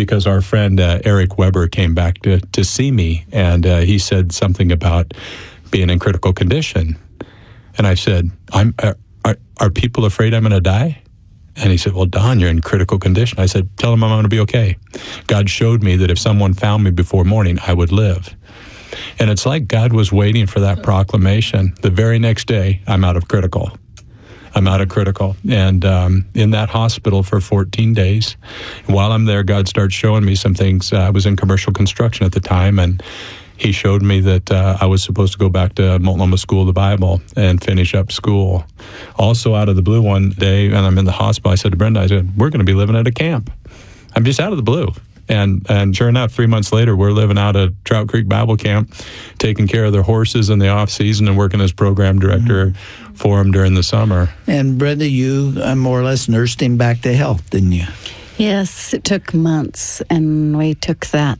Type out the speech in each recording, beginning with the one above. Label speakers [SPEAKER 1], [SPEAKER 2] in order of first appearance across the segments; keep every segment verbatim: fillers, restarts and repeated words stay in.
[SPEAKER 1] because our friend uh, Eric Weber came back to, to see me, and uh, he said something about being in critical condition. And I said, "I'm are, are, are people afraid I'm going to die?" And he said, "Well, Don, you're in critical condition." I said, "Tell them I'm going to be okay. God showed me that if someone found me before morning, I would live." And it's like God was waiting for that proclamation. The very next day, I'm out of critical. I'm out of critical. And um, in that hospital for fourteen days. While I'm there, God started showing me some things. Uh, I was in commercial construction at the time, and he showed me that uh, I was supposed to go back to Multnomah School of the Bible and finish up school. Also out of the blue one day, and I'm in the hospital, I said to Brenda, I said, "We're going to be living at a camp." I'm just out of the blue. And and sure enough, three months later, we're living out at Trout Creek Bible Camp, taking care of their horses in the off season and working as program director mm-hmm. for them during the summer.
[SPEAKER 2] And Brenda, you uh, more or less nursed him back to health, didn't you?
[SPEAKER 3] Yes, it took months, and we took that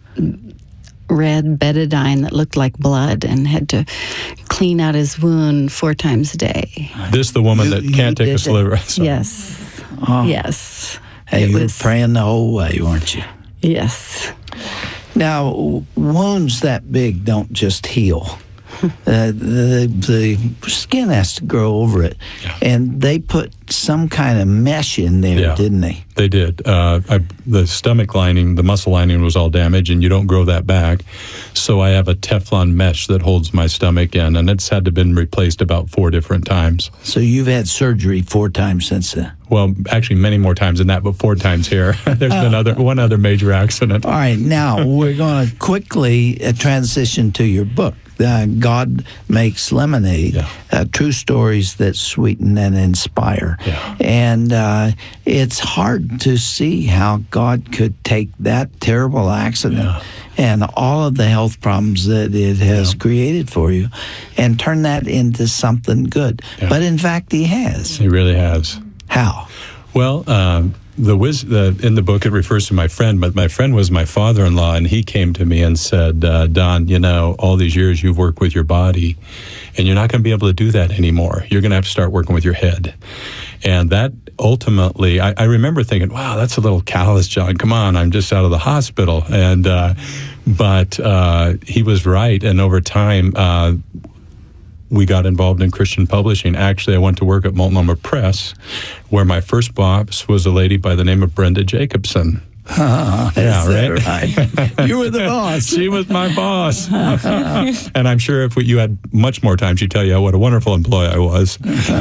[SPEAKER 3] red betadine that looked like blood and had to clean out his wound four times a day.
[SPEAKER 1] This the woman
[SPEAKER 2] You-
[SPEAKER 1] that
[SPEAKER 2] you
[SPEAKER 1] can't take
[SPEAKER 2] did
[SPEAKER 1] a sliver.
[SPEAKER 3] Yes. Yes.
[SPEAKER 2] Oh.
[SPEAKER 3] Yes.
[SPEAKER 2] Hey,
[SPEAKER 3] It
[SPEAKER 2] you were
[SPEAKER 3] was-
[SPEAKER 2] praying the whole way, weren't you?
[SPEAKER 3] Yes.
[SPEAKER 2] Now, w- wounds that big don't just heal. Uh, the the skin has to grow over it,
[SPEAKER 1] Yeah.
[SPEAKER 2] and they put some kind of mesh in there,
[SPEAKER 1] Yeah.
[SPEAKER 2] didn't they?
[SPEAKER 1] They did. Uh, I, the stomach lining, the muscle lining was all damaged, and you don't grow that back. So I have a Teflon mesh that holds my stomach in, and it's had to been replaced about four different times.
[SPEAKER 2] So you've had surgery four times since then.
[SPEAKER 1] Well, actually, many more times than that, but four times here. There's been other one other major accident.
[SPEAKER 2] All right, now we're going to quickly uh, transition to your book. Uh, God Makes Lemonade,
[SPEAKER 1] Yeah.
[SPEAKER 2] uh, true stories that sweeten and inspire.
[SPEAKER 1] Yeah.
[SPEAKER 2] And uh, it's hard to see how God could take that terrible accident
[SPEAKER 1] Yeah.
[SPEAKER 2] and all of the health problems that it has
[SPEAKER 1] Yeah.
[SPEAKER 2] created for you and turn that into something good.
[SPEAKER 1] Yeah.
[SPEAKER 2] But in fact, He has.
[SPEAKER 1] He really has.
[SPEAKER 2] How?
[SPEAKER 1] Well, um, the, wis- the in the book it refers to my friend, but my friend was my father-in-law, and he came to me and said, uh, "Don, you know, all these years you've worked with your body, and you're not going to be able to do that anymore. You're going to have to start working with your head." And that ultimately, I, I remember thinking, "Wow, that's a little callous, John. Come on, I'm just out of the hospital." And uh, but uh, he was right, and over time. Uh, We got involved in Christian publishing. Actually, I went to work at Multnomah Press, where my first boss was a lady by the name of Brenda Jacobson.
[SPEAKER 2] Uh,
[SPEAKER 1] Yeah,
[SPEAKER 2] is that
[SPEAKER 1] right?
[SPEAKER 2] right? You were the boss.
[SPEAKER 1] She was my boss. And I'm sure if you had much more time, she'd tell you what a wonderful employee I was.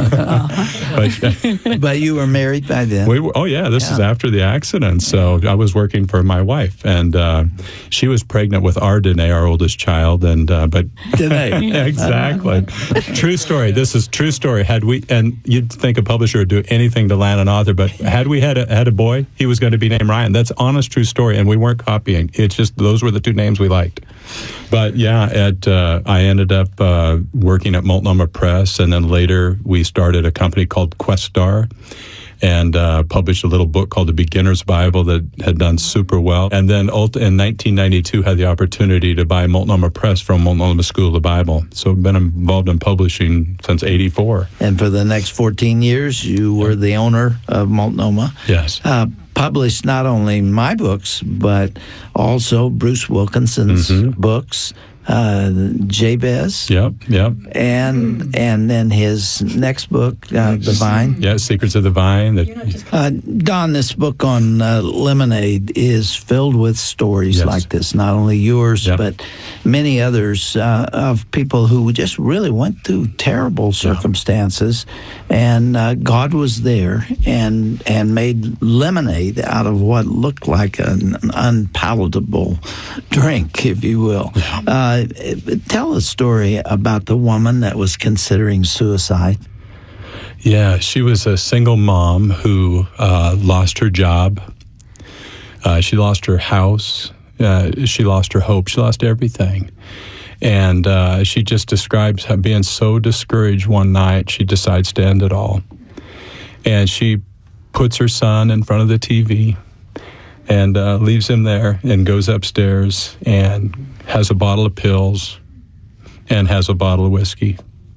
[SPEAKER 1] but,
[SPEAKER 2] But you were married by then.
[SPEAKER 1] we were, oh, yeah, this is
[SPEAKER 2] Yeah.
[SPEAKER 1] after the accident. So I was working for my wife, and uh, she was pregnant with our Danae, our oldest child. And uh, but
[SPEAKER 2] Danae.
[SPEAKER 1] exactly. True story. This is true story. Had we, and you'd think a publisher would do anything to land an author, but had we had a, had a boy, he was going to be named Ryan. That's honest, true story, and we weren't copying. It's just those were the two names we liked. But yeah, at uh, I ended up uh, working at Multnomah Press, and then later we started a company called Questar, and uh, published a little book called The Beginner's Bible that had done super well. And then ult- in nineteen ninety-two, had the opportunity to buy Multnomah Press from Multnomah School of the Bible. So I've been involved in publishing since eighty-four.
[SPEAKER 2] And for the next fourteen years, you were the owner of Multnomah.
[SPEAKER 1] Yes.
[SPEAKER 2] Uh, published not only my books, but also Bruce Wilkinson's
[SPEAKER 1] Mhm.
[SPEAKER 2] books, uh, Jabez,
[SPEAKER 1] Yep, yep.
[SPEAKER 2] and and then his next book, uh, The Vine.
[SPEAKER 1] Yeah, Secrets of the Vine. That,
[SPEAKER 2] Uh, Don, this book on uh, Lemonade is filled with stories
[SPEAKER 1] Yes.
[SPEAKER 2] like this, not only yours,
[SPEAKER 1] Yep.
[SPEAKER 2] but many others uh, of people who just really went through terrible circumstances, and uh, God was there and and made lemonade out of what looked like an unpalatable drink, if you will. Uh, tell a story about the woman that was considering suicide.
[SPEAKER 1] Yeah, she was a single mom who uh, lost her job. Uh, she lost her house. Uh, she lost her hope. She lost everything. And uh, she just describes how being so discouraged one night, she decides to end it all. And she puts her son in front of the T V and uh, leaves him there and goes upstairs and has a bottle of pills and has a bottle of whiskey.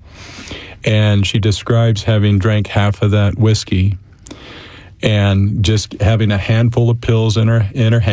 [SPEAKER 1] And she describes having drank half of that whiskey and just having a handful of pills in her in her hand.